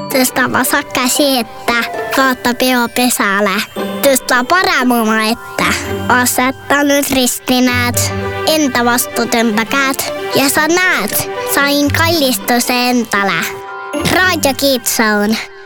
Tästä vasakka siettä kautta pesällä. Tästä paramuma, että asettanut ristinäät, entä vastuutempäkäät. Ja sä näet, sain kallistus entälä. Radio Kitsoon.